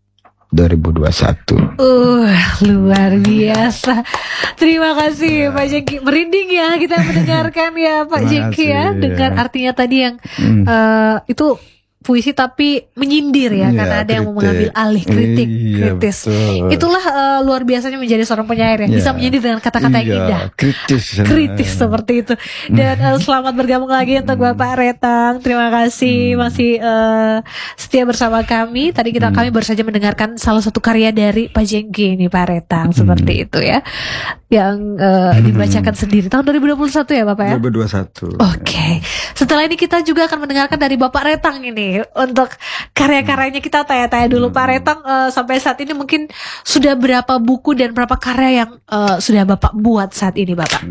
2021. Luar biasa. Terima kasih Pak Jengki. Merinding ya kita mendengarkan ya Pak Jengki ya. Dengar artinya tadi yang itu puisi tapi menyindir ya, karena ada yang mau mengambil alih, kritis. Itulah luar biasanya menjadi seorang penyair yang bisa menyindir dengan kata-kata yang indah, kritis seperti itu. Dan selamat bergabung lagi untuk Bapak Retang. Terima kasih masih setia bersama kami. Tadi kami baru saja mendengarkan salah satu karya dari Pak Jengki ini, Pak Retang, seperti itu ya, yang dibacakan sendiri tahun 2021 ya Bapak ya. 2021. Oke. Setelah ini kita juga akan mendengarkan dari Bapak Retang ini. nih untuk karya-karyanya. Kita tanya-tanya dulu Pak Retang, sampai saat ini mungkin sudah berapa buku dan berapa karya yang sudah Bapak buat saat ini Bapak?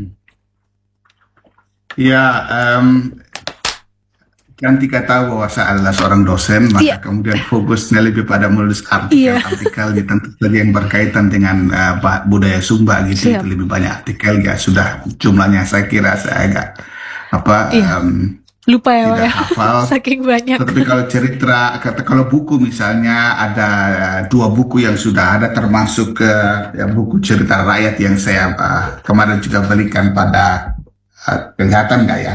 Ya, kan Tika tahu bahwa saya adalah seorang dosen, maka kemudian fokusnya lebih pada menulis artikel-artikel tentu saja yang berkaitan dengan budaya Sumba gitu. Itu lebih banyak artikel ya, sudah jumlahnya saya kira saya agak lupa ya tidak hafal. Saking banyak. Tetapi kalau buku misalnya ada 2 buku yang sudah ada, termasuk buku cerita rakyat yang saya kemarin juga berikan pada kelihatan nggak ya?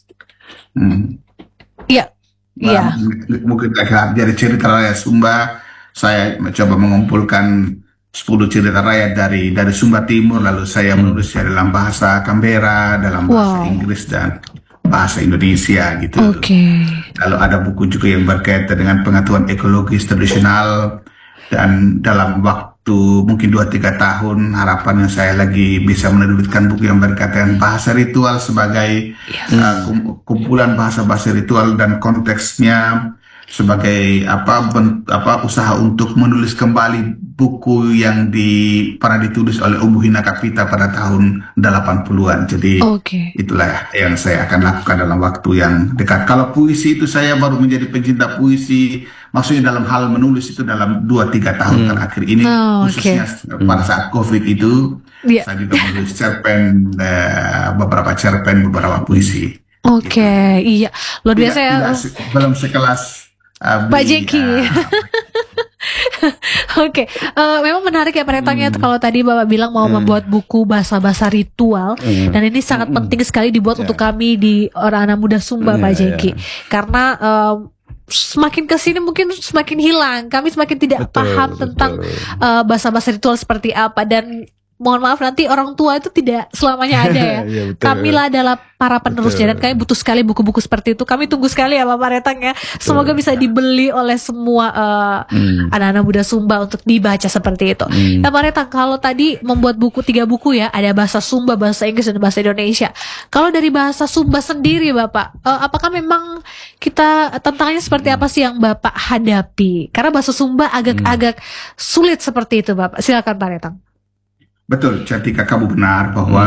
Iya. Mungkin dari cerita rakyat Sumba, saya mencoba mengumpulkan 10 cerita rakyat dari Sumba Timur, lalu saya menulisnya dalam bahasa Canberra, dalam bahasa Inggris dan bahasa Indonesia gitu. Lalu ada buku juga yang berkaitan dengan pengetahuan ekologis tradisional, dan dalam waktu mungkin 2-3 tahun harapannya saya lagi bisa menerbitkan buku yang berkaitan bahasa ritual sebagai kumpulan bahasa-bahasa ritual dan konteksnya sebagai usaha untuk menulis kembali buku yang pernah ditulis oleh Umbu Hina Kapita pada tahun 80-an. Jadi itulah yang saya akan lakukan dalam waktu yang dekat. Kalau puisi itu saya baru menjadi pencinta puisi, maksudnya dalam hal menulis itu dalam 2-3 tahun terakhir ini, khususnya pada saat COVID itu, saya juga menulis beberapa cerpen, beberapa puisi. Iya, luar biasa ya. Belum sekelas Pak Jeki. Memang menarik ya Pak Retangnya, kalau tadi Bapak bilang mau membuat buku bahasa-bahasa ritual, dan ini sangat penting sekali dibuat untuk kami di orang anak muda Sumba Pak Jeki, karena semakin kesini mungkin semakin hilang, kami semakin tidak paham tentang bahasa-bahasa ritual seperti apa, dan mohon maaf nanti orang tua itu tidak selamanya ada ya. Kamilah adalah para penerusnya, dan kami butuh sekali buku-buku seperti itu. Kami tunggu sekali ya Bapak Retang ya. Semoga bisa dibeli oleh semua anak-anak muda Sumba untuk dibaca seperti itu. Nah Pak Retang, kalau tadi membuat buku 3 buku ya, ada bahasa Sumba, bahasa Inggris, dan bahasa Indonesia. Kalau dari bahasa Sumba sendiri Bapak, apakah memang tantangannya seperti apa sih yang Bapak hadapi? Karena bahasa Sumba agak sulit seperti itu Bapak. Silakan Pak Retang. Betul, Cantika, kamu benar bahwa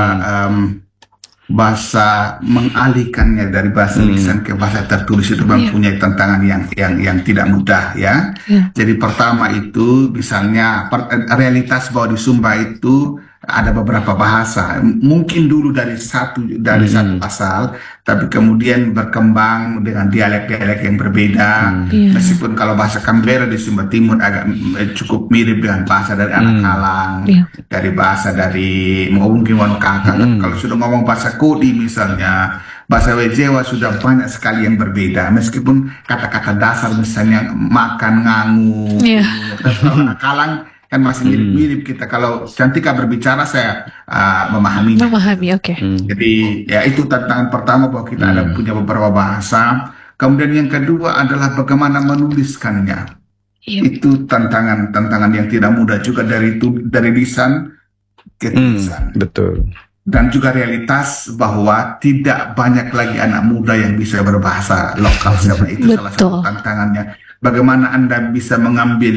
bahasa mengalihkannya dari bahasa lisan ke bahasa tertulis itu mempunyai tantangan yang tidak mudah ya. Jadi pertama itu misalnya realitas bahwa di Sumba itu ada beberapa bahasa, mungkin dulu dari satu asal, tapi kemudian berkembang dengan dialek-dialek yang berbeda. Meskipun kalau bahasa Canberra di Sumba Timur agak cukup mirip dengan bahasa dari anak Kalang, dari bahasa dari mungkin Wanokaka. Kalau sudah ngomong bahasa Kodi misalnya, bahasa Wejewa sudah banyak sekali yang berbeda. Meskipun kata-kata dasar misalnya makan, ngangu, kalau anak Kalang kan masih mirip-mirip kita. Kalau Cantika berbicara saya memahami. Jadi ya itu tantangan pertama, bahwa kita ada punya beberapa bahasa. Kemudian yang kedua adalah bagaimana menuliskannya. Itu tantangan yang tidak mudah juga, dari lisan ke tulisan. Betul. Dan juga realitas bahwa tidak banyak lagi anak muda yang bisa berbahasa lokal. Itu salah satu tantangannya. Bagaimana Anda bisa mengambil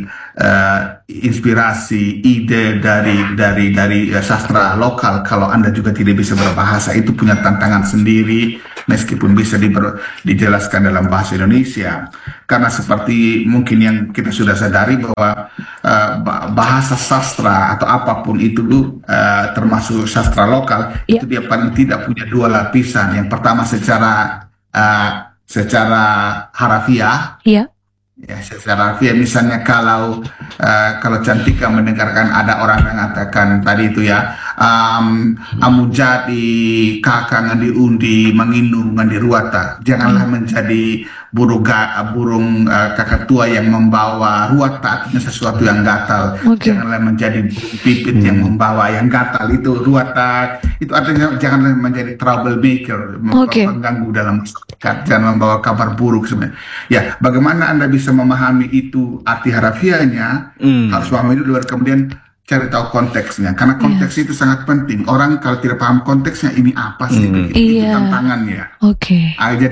inspirasi, ide dari sastra lokal kalau Anda juga tidak bisa berbahasa. Itu punya tantangan sendiri, meskipun bisa dijelaskan dalam bahasa Indonesia. Karena seperti mungkin yang kita sudah sadari bahwa bahasa sastra atau apapun itu termasuk sastra lokal, itu dia paling tidak punya 2 lapisan. Yang pertama secara harafiah. Ya, secara harfiah misalnya kalau Cantika mendengarkan ada orang mengatakan tadi itu ya, amujadi kakak ngadi undi menginu ngadi ruata, janganlah menjadi burung kakak tua yang membawa ruata, artinya sesuatu yang gatal. Janganlah menjadi pipit yang membawa yang gatal, itu ruata, itu artinya janganlah menjadi troublemaker, mengganggu dalam masyarakat, jangan membawa kabar buruk sebenarnya. Ya, bagaimana Anda bisa memahami itu arti harafiahnya, harus memahami itu dulu, kemudian cari tahu konteksnya, karena konteks itu sangat penting. Orang kalau tidak paham konteksnya, ini apa sih begitu, itu tantangannya. Jadi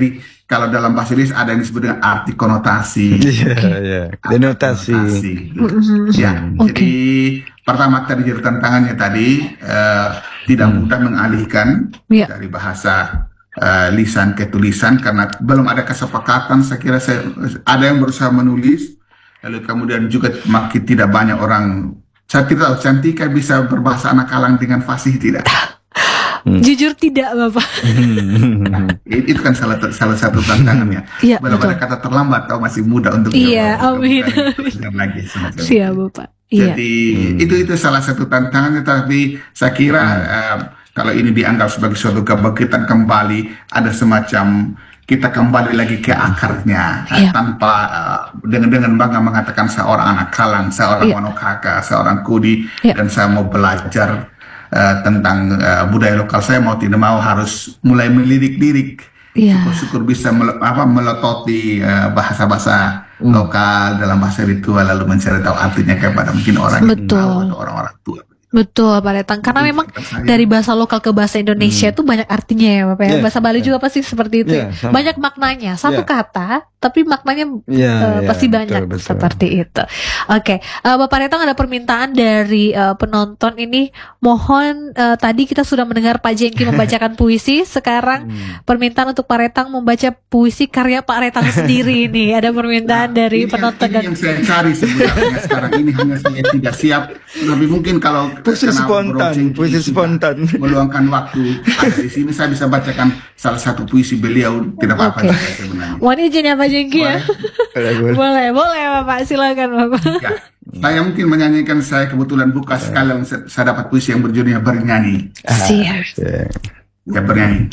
kalau dalam bahasa Inggris ada yang disebut dengan arti konotasi. Denotasi. Ya, jadi pertama tadi jadi tantangannya tadi tidak mudah mengalihkan dari bahasa lisan ke tulisan karena belum ada kesepakatan. Saya kira ada yang berusaha menulis, lalu kemudian juga makin tidak banyak orang. Saya tidak tahu Cantika bisa berbahasa anak kalang dengan fasih tidak? Jujur tidak, Bapak. Itu kan salah satu tantangannya. Belum ada kata terlambat, atau masih muda untuk amin. Lagi Siap, Bapak. Jadi itu salah satu tantangannya, tapi saya kira kalau ini dianggap sebagai suatu kebangkitan kembali, ada semacam kita kembali lagi ke akarnya tanpa dengan bangga mengatakan seorang anak kalang, seorang Wanokaka, seorang Kudi, dan saya mau belajar tentang budaya lokal. Saya mau tidak mau harus mulai melirik-lirik, syukur-syukur bisa melototi bahasa-bahasa lokal dalam bahasa ritual, lalu mencari tahu artinya kepada mungkin orang atau orang-orang tua. Betul, Pak Retang. Karena memang dari bahasa lokal ke bahasa Indonesia itu banyak artinya ya, Bapak ya. Bahasa Bali juga pasti seperti itu. Banyak maknanya. Satu kata, tapi maknanya pasti banyak. Betul. Seperti itu. Oke, Bapak Retang, ada permintaan dari penonton ini. Mohon tadi kita sudah mendengar Pak Jengki membacakan puisi. Sekarang permintaan untuk Pak Retang membaca puisi karya Pak Retang sendiri ini. Ada permintaan dari penonton. Ini yang saya cari sebenarnya sekarang ini, hanya saya tidak siap. Tapi mungkin kalau puisi spontan meluangkan waktu di sini, saya bisa bacakan salah satu puisi beliau, tidak apa-apa sebenarnya. Mohon izin ya Pak Jengki ya. Boleh Bapak, silakan Bapak. Ya, saya mungkin menyanyikan, saya kebetulan buka sekali, saya dapat puisi yang berjudulnya Bernyanyi. Siap. Ya,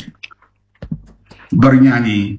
bernyanyi.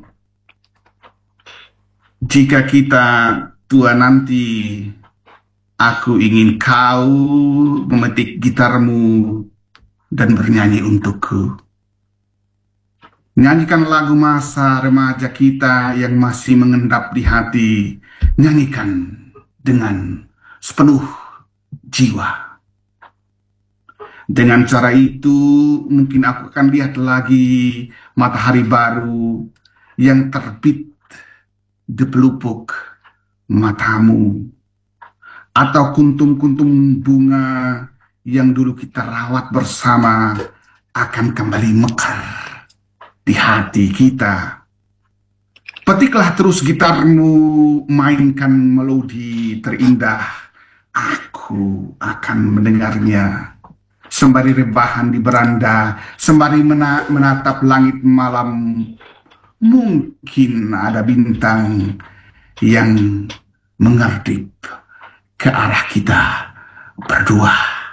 Jika kita tua nanti, aku ingin kau memetik gitarmu dan bernyanyi untukku. Nyanyikan lagu masa remaja kita yang masih mengendap di hati. Nyanyikan dengan sepenuh jiwa. Dengan cara itu mungkin aku akan lihat lagi matahari baru yang terbit di pelupuk matamu. Atau kuntum-kuntum bunga yang dulu kita rawat bersama akan kembali mekar di hati kita. Petiklah terus gitarmu, mainkan melodi terindah. Aku akan mendengarnya sembari rebahan di beranda, sembari menatap langit malam. Mungkin ada bintang yang mengerdip ke arah kita berdua.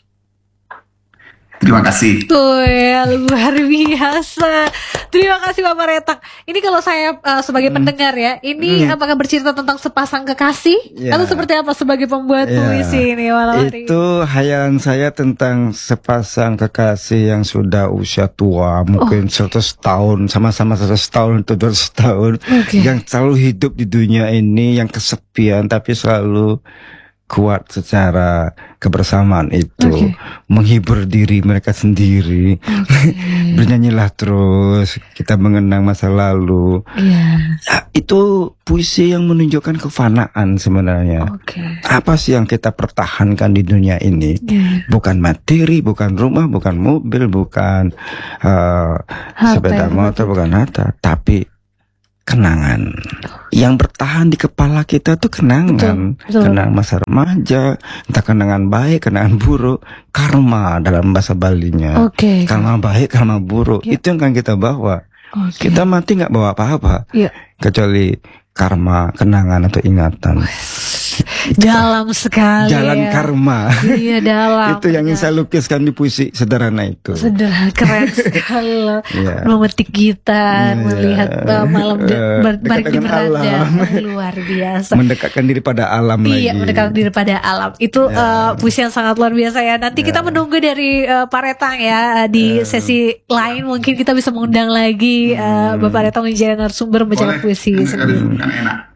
Terima kasih. Tuh ya, luar biasa. Terima kasih Bapak Retang. Ini kalau saya sebagai pendengar ya, ini apakah bercerita tentang sepasang kekasih atau seperti apa sebagai pembuat puisi ini malam hari? Itu hayalan saya tentang sepasang kekasih yang sudah usia tua, mungkin 100 tahun, sama-sama 100 tahun atau 200 tahun, yang selalu hidup di dunia ini, yang kesepian tapi selalu kuat secara kebersamaan itu, menghibur diri mereka sendiri. Bernyanyilah terus, kita mengenang masa lalu. Ya, itu puisi yang menunjukkan kefanaan sebenarnya. Apa sih yang kita pertahankan di dunia ini? Bukan materi, bukan rumah, bukan mobil, bukan sepeda motor, bukan harta, tapi kenangan. Yang bertahan di kepala kita tuh kenangan. Kenangan masa remaja, entah kenangan baik, kenangan buruk, karma dalam bahasa Balinya. Karma baik, karma buruk, itu yang kan kita bawa. Kita mati nggak bawa apa-apa, kecuali karma, kenangan atau ingatan. Dalam sekali. Jalan karma. Iya, dalam. Itu yang ingin saya lukiskan di puisi sederhana itu. Sederhana, keren sekali. Memetik gitar, melihat malam berbaring di beranda, luar biasa. Mendekatkan diri pada alam lagi. Iya, mendekatkan diri pada alam. Itu puisi yang sangat luar biasa ya. Nanti kita menunggu dari Pak Retang ya, di sesi lain mungkin kita bisa mengundang lagi Bapak Retang menjadi narasumber membaca puisi. Kan enak.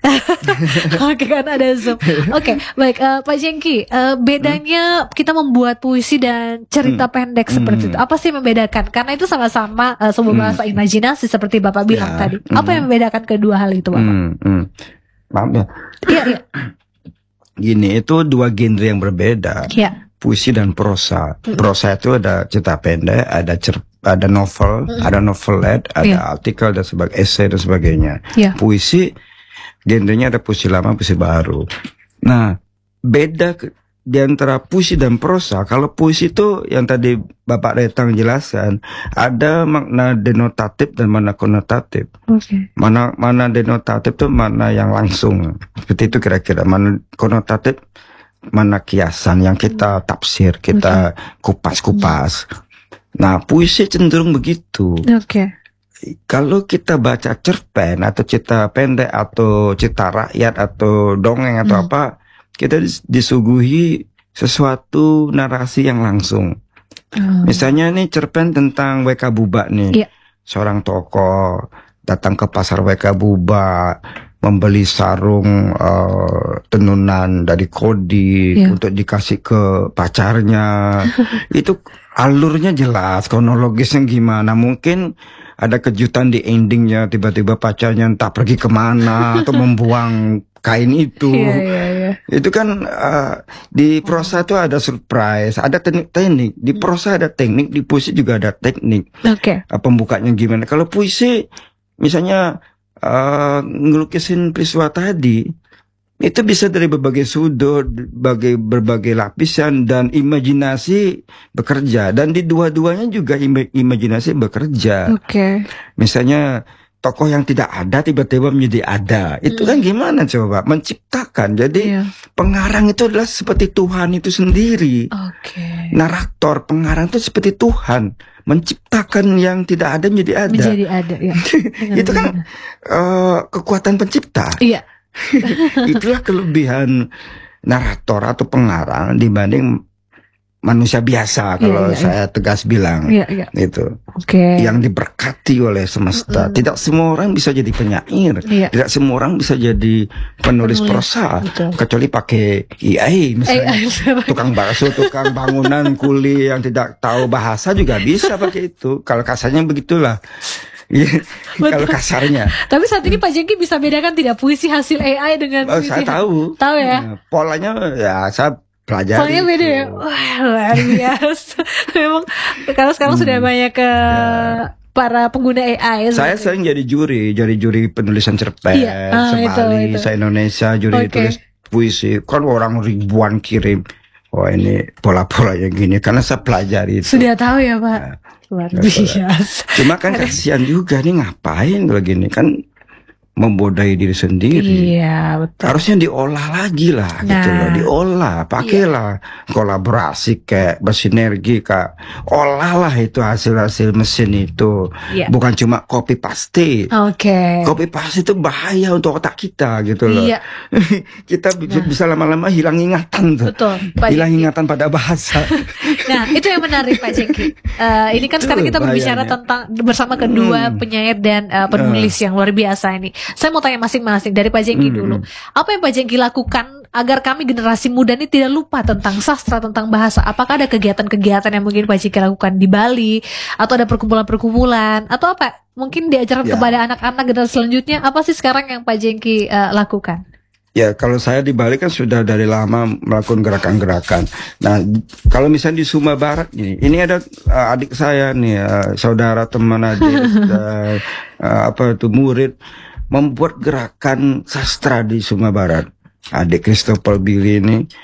Oke, kan ada Zoom. Oke, baik Pak Jengki, bedanya kita membuat puisi dan cerita pendek seperti itu, apa sih yang membedakan? Karena itu sama-sama sebuah bahasa imajinasi seperti Bapak bilang tadi. Apa yang membedakan kedua hal itu, Bapak? Maaf ya. Iya. Gini, itu dua genre yang berbeda. Iya. Puisi dan prosa. Prosa itu ada cerita pendek, ada novel, ada novelette, ada artikel dan esai dan sebagainya. Puisi genrenya ada puisi lama, puisi baru. Nah, beda di antara puisi dan prosa. Kalau puisi itu yang tadi Bapak Retang jelaskan, ada makna denotatif dan makna konotatif. Mana denotatif itu mana yang langsung. Seperti itu kira-kira. Mana konotatif, mana kiasan yang kita tafsir, kita kupas-kupas. Nah, puisi cenderung begitu. Kalau kita baca cerpen atau cerita pendek atau cerita rakyat atau dongeng atau apa, kita disuguhi sesuatu narasi yang langsung. Misalnya nih cerpen tentang WK Buba nih. Seorang tokoh datang ke pasar WK Buba, membeli sarung tenunan dari Kodi untuk dikasih ke pacarnya. Itu alurnya jelas, kronologisnya gimana. Mungkin ada kejutan di endingnya, tiba-tiba pacarnya entah pergi kemana atau membuang kain itu. Itu kan di prosa itu ada surprise, ada teknik-teknik. Di prosa ada teknik, di puisi juga ada teknik. Pembukanya gimana. Kalau puisi misalnya ngelukisin peristiwa tadi, itu bisa dari berbagai sudut, berbagai lapisan, dan imajinasi bekerja. Dan di dua-duanya juga imajinasi bekerja. Misalnya tokoh yang tidak ada tiba-tiba menjadi ada. Itu kan gimana coba? Menciptakan. Jadi pengarang itu adalah seperti Tuhan itu sendiri. Narator, pengarang itu seperti Tuhan, menciptakan yang tidak ada menjadi ada. Itu kan kekuatan pencipta. Itulah kelebihan narator atau pengarang dibanding manusia biasa, kalau saya tegas bilang. Itu yang diberkati oleh semesta. Tidak semua orang bisa jadi penyair, tidak semua orang bisa jadi penulis prosa, kecuali pakai AI misalnya. Tukang bakso, tukang bangunan, kuli yang tidak tahu bahasa juga bisa pakai itu. Kalau kasarnya begitulah. Kalau kasarnya. Tapi saat ini Pak Jengki bisa bedakan tidak puisi hasil AI dengan puisi? Saya tahu. Tahu ya? Polanya ya saya pelajari. Polanya beda ya? Wah, luar biasa. Memang kalau sekarang sudah banyak para pengguna AI. Saya sering jadi juri penulisan cerpen se-Bali, se-Indonesia, juri tulis puisi. Kan orang ribuan kirim. Wah, ini pola-polanya gini, karena saya pelajari itu. Sudah tahu ya Pak? Luar biasa. Cuma kan kasihan juga nih, ngapain kalau gini, kan membodai diri sendiri. Betul. Harusnya diolah lagi lah, gitu loh. Diolah, pakailah kolaborasi, kayak bersinergi, Kak. Olahlah itu hasil-hasil mesin itu. Bukan cuma copy paste. Copy paste itu bahaya untuk otak kita, gitu loh. Kita bisa lama-lama hilang ingatan tuh. Hilang ingatan pada bahasa. Nah, itu yang menarik Pak Jengki. Ini kan sekarang kita berbicara tentang bersama kedua penyair dan penulis yang luar biasa ini. Saya mau tanya masing-masing dari Pak Jengki dulu. Apa yang Pak Jengki lakukan agar kami generasi muda ini tidak lupa tentang sastra, tentang bahasa? Apakah ada kegiatan-kegiatan yang mungkin Pak Jengki lakukan di Bali, atau ada perkumpulan-perkumpulan, atau apa? Mungkin diajarkan kepada anak-anak generasi selanjutnya. Apa sih sekarang yang Pak Jengki lakukan? Ya, kalau saya di Bali kan sudah dari lama melakukan gerakan-gerakan. Nah, kalau misalnya di Sumba Barat ini ada adik saya nih, saudara teman adik, murid, membuat gerakan sastra di Sumba Barat. Adik Christopher Billy ini